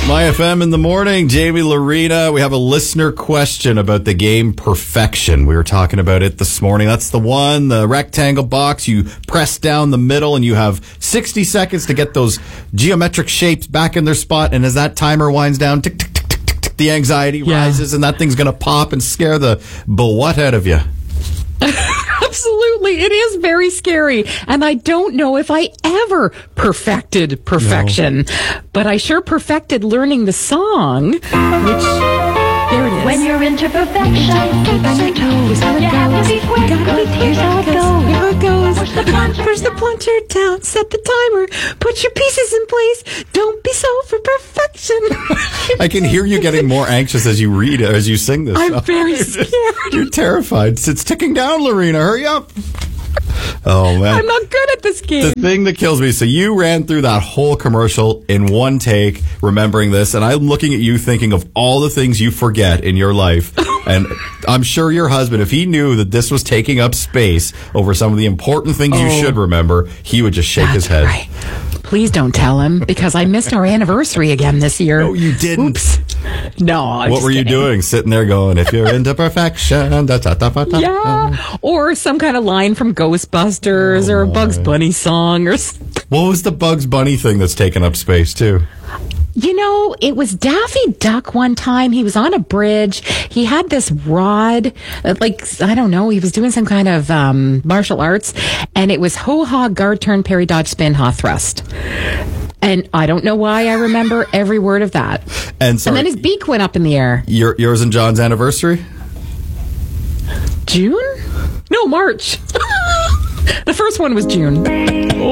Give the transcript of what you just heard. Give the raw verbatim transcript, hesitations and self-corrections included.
My F M in the morning, Jamie Lorena. We have a listener question about the game Perfection. We were talking about it this morning. That's the one, the rectangle box. You press down the middle and you have sixty seconds to get those geometric shapes back in their spot. And as that timer winds down, tick, tick, tick, tick, tick, tick, the anxiety yeah. rises and that thing's going to pop and scare the butt out of you. Absolutely. It is very scary. And I don't know if I ever perfected perfection, no. but I sure perfected learning the song, which, there it is. When you're into perfection, keep on your toes. You have to be quick. Here's how it goes. Here it goes. Push the plunger, Push the plunger down. Set the timer. Put your pieces in place. Don't be so for perfection. I can hear you getting more anxious as you read, as you sing this. I'm very scared. You're terrified. It's ticking down, Lorena. Hurry up. Oh, man. I'm not good at this game. The thing that kills me, so you ran through that whole commercial in one take, remembering this, and I'm looking at you thinking of all the things you forget in your life. And I'm sure your husband, if he knew that this was taking up space over some of the important things oh, you should remember, he would just shake that's his head. Right. Please don't tell him, because I missed our anniversary again this year. No, you didn't. Oops. No, I'm What just were you kidding. doing? Sitting there going, if you're into perfection, da, da, da, da, da. Yeah, or some kind of line from Ghostbusters, Oh, or a my. Bugs Bunny song, or What was the Bugs Bunny thing that's taking up space, too? you know, it was Daffy Duck one time. He was on a bridge. He had this rod, uh, like, I don't know, he was doing some kind of um, martial arts, and it was ho-ha, guard turn, parry, dodge, spin, ha, thrust. And I don't know why I remember every word of that. And, sorry, and then his beak went up in the air. Your, yours and John's anniversary? June? No, March. The first one was June.